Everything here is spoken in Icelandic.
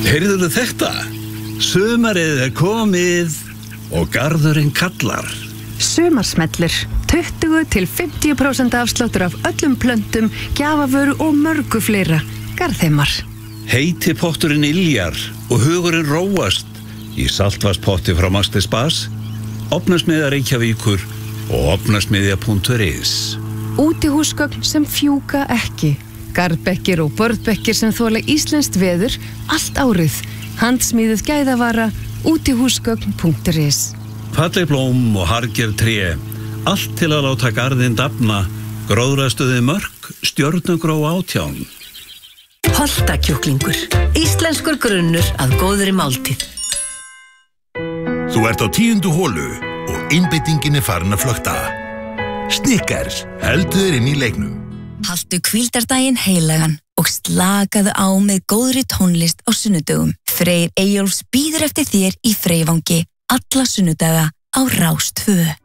Heyrðuðu þetta? Sumarið komið og garðurinn kallar. Sumarsmellur, 20–50% afsláttur af öllum plöntum, gjafavöru og mörgu fleira. Garðheimar. Heiti potturinn yljar og hugurinn róast í saltvatnspotti frá Master Spas, Ofnasmiðja Reykjavíkur og ofnasmiðja.is. Útihúsgögn sem fjúka ekki. Garðbekkir og börnbekkir sem þola íslenskt veður allt árið. Handsmíðuð gæðavara, útihúsgögn.is. Falleg blóm og harger tré, allt til að láta garðinn dafna, gróðrastuði mörk, stjörnugró 18. Holtakjúklingur, íslenskur grunnur að góðri máltíð. Þú ert á 10. holu og einbeitingin farin að flökta. Snickers, heldur þér inn í leiknum. Haltu hvíldardaginn heilagan og slakaðu á með góðri tónlist á sunnudögum. Freyr Eyjólfs bíður eftir þér í Freyvangi alla sunnudaga á Rás 2.